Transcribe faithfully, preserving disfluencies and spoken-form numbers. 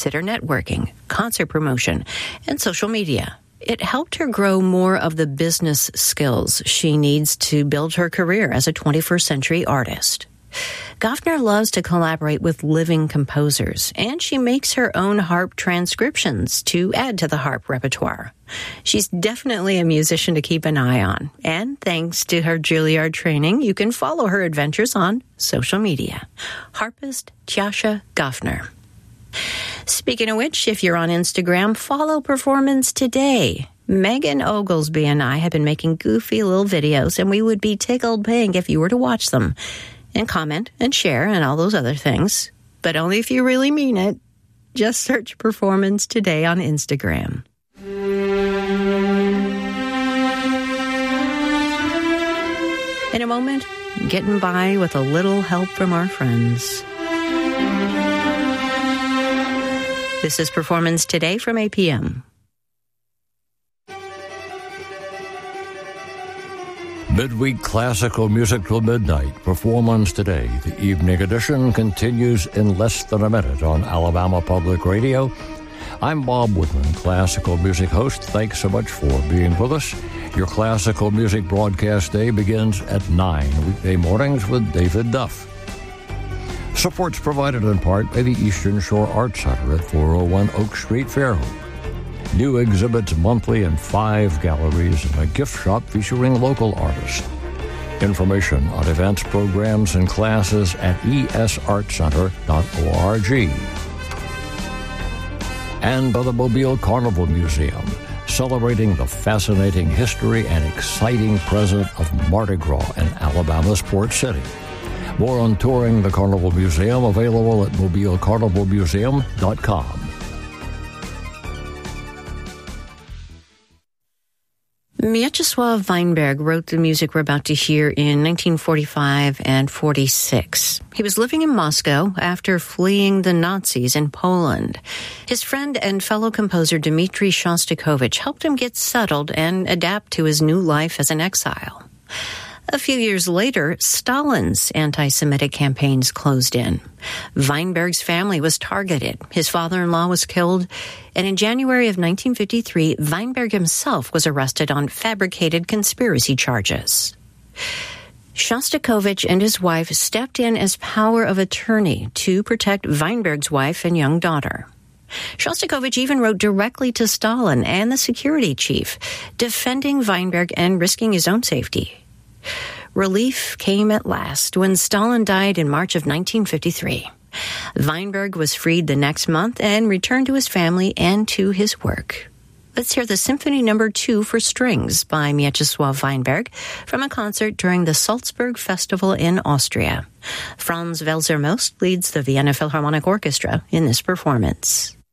babysitter networking, concert promotion, and social media. It helped her grow more of the business skills she needs to build her career as a twenty-first century artist. Goffner loves to collaborate with living composers, and she makes her own harp transcriptions to add to the harp repertoire. She's definitely a musician to keep an eye on, and thanks to her Juilliard training, you can follow her adventures on social media. Harpist Tjascha Goffner. Speaking of which, if you're on Instagram, follow Performance Today. Megan Oglesby and I have been making goofy little videos, and we would be tickled pink if you were to watch them. And comment and share and all those other things. But only if you really mean it. Just search Performance Today on Instagram. In a moment, getting by with a little help from our friends. This is Performance Today from A P M. Midweek classical music till midnight. Performance Today. The evening edition continues in less than a minute on Alabama Public Radio. I'm Bob Woodman, classical music host. Thanks so much for being with us. Your classical music broadcast day begins at nine weekday mornings with David Duff. Support's provided in part by the Eastern Shore Arts Center at four oh one Oak Street, Fairhope. New exhibits monthly in five galleries and a gift shop featuring local artists. Information on events, programs, and classes at e s art center dot org. And by the Mobile Carnival Museum, celebrating the fascinating history and exciting present of Mardi Gras in Alabama's Port City. More on touring the Carnival Museum available at mobile carnival museum dot com. Mieczysław Weinberg wrote the music we're about to hear in nineteen forty-five and forty-six. He was living in Moscow after fleeing the Nazis in Poland. His friend and fellow composer Dmitri Shostakovich helped him get settled and adapt to his new life as an exile. A few years later, Stalin's anti-Semitic campaigns closed in. Weinberg's family was targeted. His father-in-law was killed. And in January of nineteen fifty-three, Weinberg himself was arrested on fabricated conspiracy charges. Shostakovich and his wife stepped in as power of attorney to protect Weinberg's wife and young daughter. Shostakovich even wrote directly to Stalin and the security chief, defending Weinberg and risking his own safety. Relief came at last when Stalin died in March of nineteen fifty-three. Weinberg was freed the next month and returned to his family and to his work. Let's hear the Symphony Number Two for Strings by Mieczysław Weinberg from a concert during the Salzburg Festival in Austria. Franz Welser-Most leads the Vienna Philharmonic Orchestra in this performance.